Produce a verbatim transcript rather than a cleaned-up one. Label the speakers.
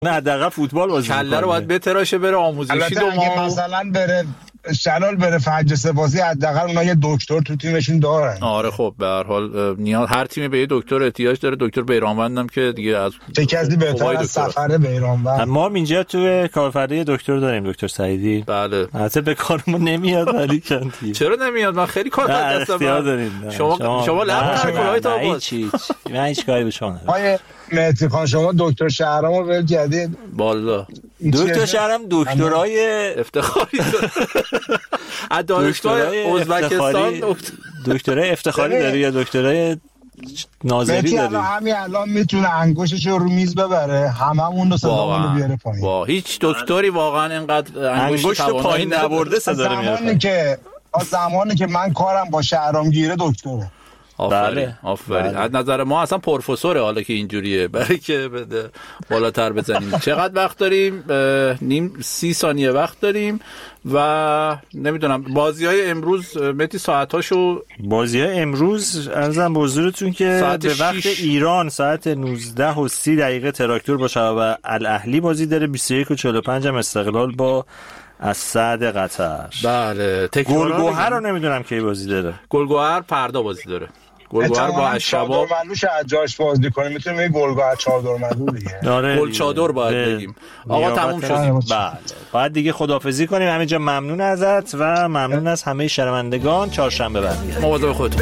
Speaker 1: نه حداقل فوتبال بازی کنه.
Speaker 2: کله رو باید بتراشه بره آموزشی دو ماه.
Speaker 3: مثلا بره شلال بره فجر سپاسی، حداقل اونا یه دکتر تو تیمشون دارن.
Speaker 2: آره خب به هر حال نیاز هر تیمی به یه دکتر احتیاج داره. دکتر بیرانوندم که دیگه از
Speaker 3: چه کسی بهتر از سفر بیرانوند.
Speaker 1: ما اینجا تو کارفرده دکتر داریم، دکتر سعیدی.
Speaker 2: بله
Speaker 1: البته به کارمون نمیاد ولی کنتی.
Speaker 2: چرا نمیاد؟ من خیلی کار دستم دارم. شما شما لب کلاه تا باز.
Speaker 1: هیچ من هیچ کاری به شما ندارم.
Speaker 3: آیه مهدی خان شما دکتر شهرامو به جدید
Speaker 2: والا
Speaker 1: دکتر شهرام دکترای
Speaker 2: افتخاری داره. از دانشگاه ازبکستان
Speaker 1: دکترای افتخاری داره یا دکترای ناظری داری؟
Speaker 3: همین الان میتونه انگشتش رو میز ببره، هممون رو صدامون رو بیاره پایین.
Speaker 2: وا هیچ دکتری واقعا اینقدر انگشت
Speaker 1: پایین نبرده صدا رو میاره.
Speaker 3: زمانی که زمانی که من کارم با شهرام گیره دکتره.
Speaker 2: آفرین آفرین. از نظر ما اصلا پروفسوره حالا که اینجوریه، برای که بده بالاتر بزنیم. چقدر وقت داریم؟ نیم سی ثانیه وقت داریم و نمیدونم بازی‌های امروز متی ساعتاشو
Speaker 1: بازی‌های امروز عرضم به حضورتون که به وقت ایران ساعت نوزده و سی دقیقه تراکتور با شباب الاهلی بازی داره، بیست و یک و چهل و پنج هم استقلال با اسد قطر.
Speaker 2: بله
Speaker 1: گلگوهر رو نمیدونم کی بازی داره.
Speaker 2: گلگوهر فردا بازی داره. گلگوهر با شباب
Speaker 3: ملوش جاش بازی کنه، میتونه می گلگوهر چادر ملو دیگه.
Speaker 2: گل چادر باید بگیم. آقا تموم شد.
Speaker 1: بعد بعد دیگه خداحافظی کنیم. همینجا ممنون ازت و ممنون از همه شنوندگان. چهارشنبه بعد
Speaker 2: مواظب خودتون.